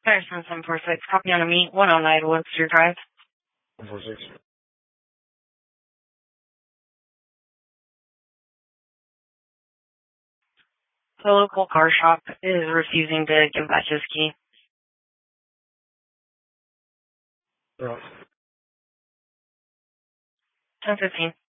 Fireson 746, copy on a meet, 109 Webster Drive. 146. The local car shop is refusing to give back his key. Right. 1015.